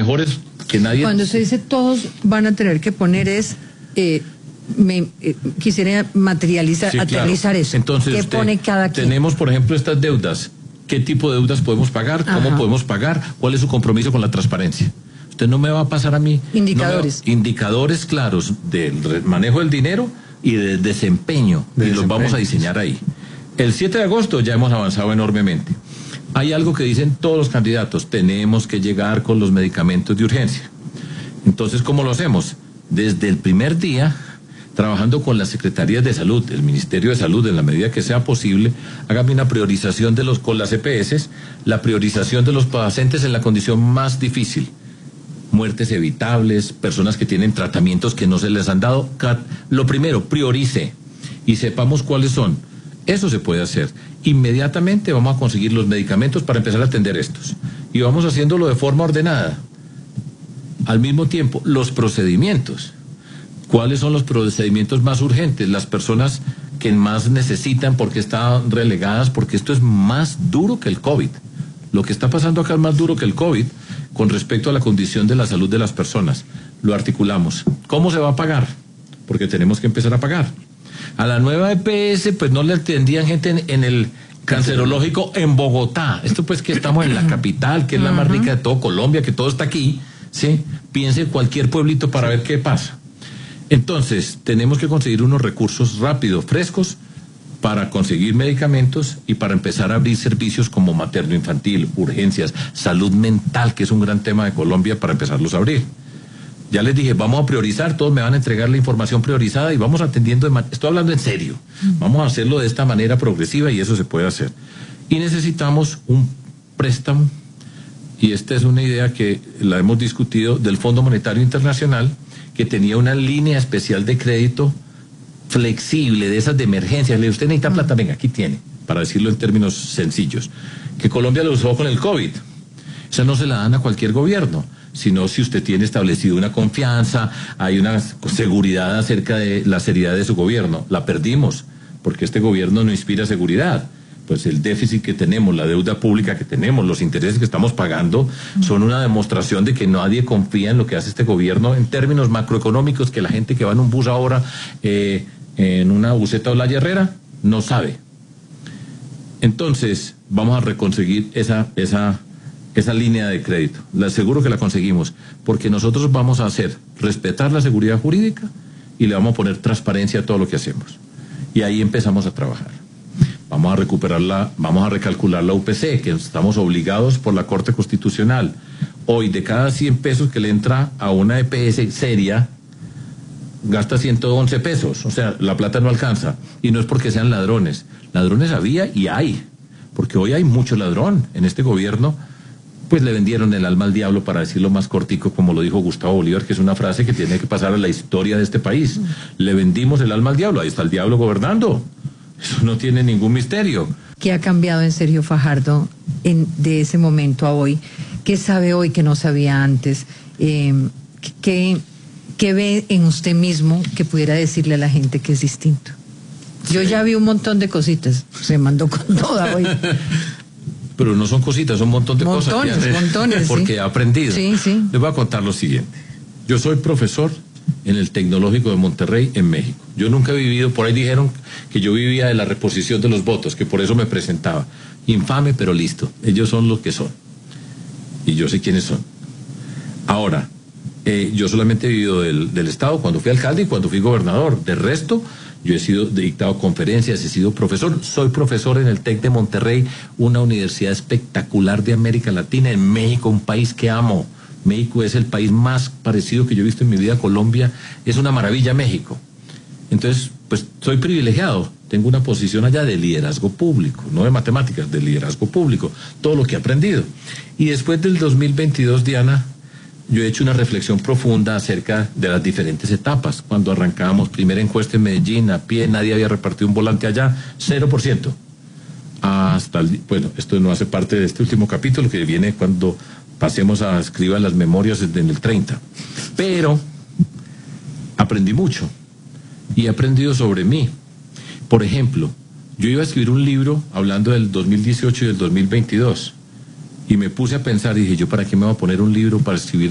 mejor es que nadie... Cuando se dice todos van a tener que poner quisiera materializar, aterrizar eso. Entonces, ¿qué pone cada quien? Tenemos, por ejemplo, estas deudas. ¿Qué tipo de deudas podemos pagar? ¿Cómo podemos pagar? ¿Cuál es su compromiso con la transparencia? Usted no me va a pasar a mí... Indicadores. Indicadores claros del manejo del dinero y del desempeño. Y los vamos a diseñar ahí. El 7 de agosto ya hemos avanzado enormemente. Hay algo que dicen todos los candidatos: tenemos que llegar con los medicamentos de urgencia. Entonces, ¿cómo lo hacemos? Desde el primer día, trabajando con las secretarías de salud, el Ministerio de Salud, en la medida que sea posible, hágame una priorización con las EPS, la priorización de los pacientes en la condición más difícil. Muertes evitables, personas que tienen tratamientos que no se les han dado. Lo primero, priorice y sepamos cuáles son. Eso se puede hacer. Inmediatamente vamos a conseguir los medicamentos para empezar a atender estos. Y vamos haciéndolo de forma ordenada. Al mismo tiempo, los procedimientos. ¿Cuáles son los procedimientos más urgentes? Las personas que más necesitan, porque están relegadas, porque esto es más duro que el COVID. Lo que está pasando acá es más duro que el COVID con respecto a la condición de la salud de las personas. Lo articulamos. ¿Cómo se va a pagar? Porque tenemos que empezar a pagar. A la nueva EPS, pues no le atendían gente en el cancerológico en Bogotá. Esto pues que estamos en la capital, que es la más rica de todo Colombia, que todo está aquí, ¿sí? Piense en cualquier pueblito para ver qué pasa. Entonces, tenemos que conseguir unos recursos rápidos, frescos, para conseguir medicamentos y para empezar a abrir servicios como materno-infantil, urgencias, salud mental, que es un gran tema de Colombia, para empezarlos a abrir. Ya les dije, vamos a priorizar, todos me van a entregar la información priorizada y vamos atendiendo, estoy hablando en serio, vamos a hacerlo de esta manera progresiva y eso se puede hacer. Y necesitamos un préstamo, y esta es una idea que la hemos discutido, del Fondo Monetario Internacional, que tenía una línea especial de crédito flexible, de esas de emergencia. Le usted necesita plata, venga, aquí tiene, para decirlo en términos sencillos, que Colombia lo usó con el COVID. O sea, no se la dan a cualquier gobierno, sino si usted tiene establecido una confianza, hay una seguridad acerca de la seriedad de su gobierno. La perdimos, porque este gobierno no inspira seguridad. Pues el déficit que tenemos, la deuda pública que tenemos, los intereses que estamos pagando, son una demostración de que nadie confía en lo que hace este gobierno en términos macroeconómicos, que la gente que va en un bus ahora, en una buseta o la Herrera, no sabe. Entonces, vamos a reconseguir esa línea de crédito. Le aseguro que la conseguimos, porque nosotros vamos a respetar la seguridad jurídica y le vamos a poner transparencia a todo lo que hacemos. Y ahí empezamos a trabajar. Vamos a recalcular la UPC, que estamos obligados por la Corte Constitucional. Hoy, de cada 100 pesos que le entra a una EPS seria, gasta 111 pesos. O sea, la plata no alcanza. Y no es porque sean ladrones. Ladrones había y hay. Porque hoy hay mucho ladrón en este gobierno. Pues le vendieron el alma al diablo, para decirlo más cortico, como lo dijo Gustavo Bolívar, que es una frase que tiene que pasar a la historia de este país. Le vendimos el alma al diablo. Ahí está el diablo gobernando. Eso no tiene ningún misterio. ¿Qué ha cambiado en Sergio Fajardo de ese momento a hoy? ¿Qué sabe hoy que no sabía antes? ¿Qué ve en usted mismo que pudiera decirle a la gente que es distinto? Yo ya vi un montón de cositas. Se mandó con toda hoy. Pero no son cositas, son un montón de cosas. Montones, porque he aprendido. Sí. Les voy a contar lo siguiente. Yo soy profesor en el Tecnológico de Monterrey, en México. Yo nunca he vivido, por ahí dijeron que yo vivía de la reposición de los votos, que por eso me presentaba. Infame, pero listo. Ellos son los que son. Y yo sé quiénes son. Ahora, yo solamente he vivido del Estado cuando fui alcalde y cuando fui gobernador. De resto, yo he dictado conferencias, he sido profesor. Soy profesor en el TEC de Monterrey, una universidad espectacular de América Latina, en México, un país que amo. México es el país más parecido que yo he visto en mi vida a Colombia. Es una maravilla México. Entonces, pues soy privilegiado. Tengo una posición allá de liderazgo público, no de matemáticas, de liderazgo público. Todo lo que he aprendido. Y después del 2022, Diana, yo he hecho una reflexión profunda acerca de las diferentes etapas. Cuando arrancábamos, primera encuesta en Medellín, a pie, nadie había repartido un volante allá, 0%. Bueno, esto no hace parte de este último capítulo, que viene cuando pasemos a escribir las memorias en el 30. Pero aprendí mucho y he aprendido sobre mí. Por ejemplo, yo iba a escribir un libro hablando del 2018 y del 2022 y me puse a pensar y dije, ¿yo para qué me voy a poner un libro para escribir